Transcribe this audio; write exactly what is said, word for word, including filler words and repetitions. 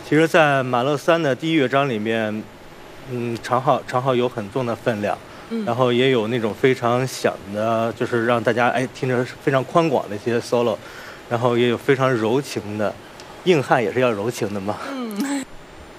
其实，在马勒三的第一乐章里面，嗯，长号长号有很重的分量， 嗯， 然后也有那种非常响的，就是让大家哎听着非常宽广的一些 solo，然后也有非常柔情的，硬汉也是要柔情的嘛， 嗯